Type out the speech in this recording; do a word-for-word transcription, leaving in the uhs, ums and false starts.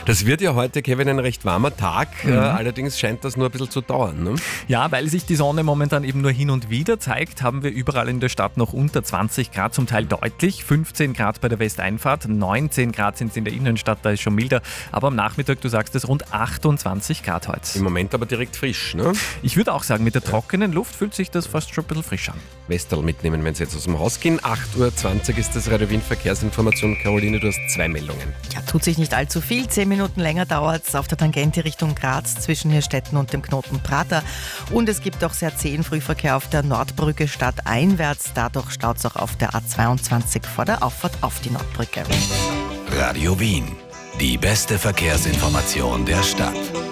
Das wird ja heute, Kevin, ein recht warmer Tag. Mhm. Äh, allerdings scheint das nur ein bisschen zu dauern. Ne? Ja, weil sich die Sonne momentan eben nur hin und wieder zeigt, haben wir überall in der Stadt noch unter zwanzig Grad, zum Teil deutlich. fünfzehn Grad bei der Westeinfahrt, neunzehn Grad sind es in der Innenstadt, da ist schon milder. Aber am Nachmittag, du sagst es, rund achtundzwanzig Grad heute. Im Moment aber direkt frisch. Ne? Ich würde auch sagen, mit der trockenen Luft fühlt sich das fast schon ein bisschen frisch an. Westerl mitnehmen, wenn Sie jetzt aus dem Haus gehen. acht Uhr zwanzig ist das Radio Wien Verkehrsinformation. Caroline, du hast zwei Meldungen. Ja, tut sich nicht allzu viel. Zehn Minuten länger dauert es auf der Tangente Richtung Graz zwischen Hirstetten und dem Knoten Prater. Und es gibt auch sehr zähen Frühverkehr auf der Nordbrücke stadteinwärts. Dadurch staut es auch auf der A zweiundzwanzig vor der Auffahrt auf die Nordbrücke. Radio Wien. Die beste Verkehrsinformation der Stadt.